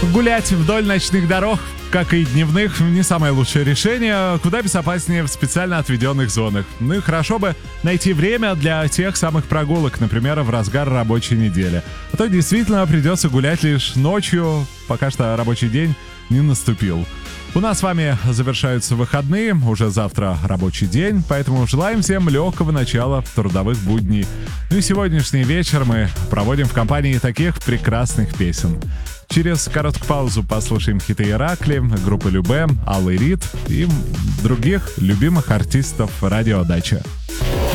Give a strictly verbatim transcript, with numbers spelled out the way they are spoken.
Гулять вдоль ночных дорог, как и дневных, не самое лучшее решение. Куда безопаснее в специально отведенных зонах. Ну и хорошо бы найти время для тех самых прогулок, например, в разгар рабочей недели. А то действительно придется гулять лишь ночью, пока что рабочий день не наступил. У нас с вами завершаются выходные, уже завтра рабочий день, поэтому желаем всем легкого начала трудовых будней. Ну и сегодняшний вечер мы проводим в компании таких прекрасных песен. Через короткую паузу послушаем хиты Иракли, группы Любэ, Аллы Рид и других любимых артистов радио Дача.